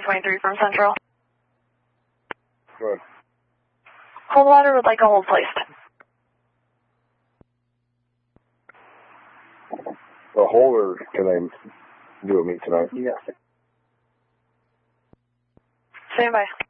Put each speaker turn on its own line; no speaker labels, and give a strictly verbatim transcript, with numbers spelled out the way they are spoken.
twenty-three from Central.
Good.
Cold water would like a hold placed.
The holder, can I do a meet tonight?
Yes.
Stand by.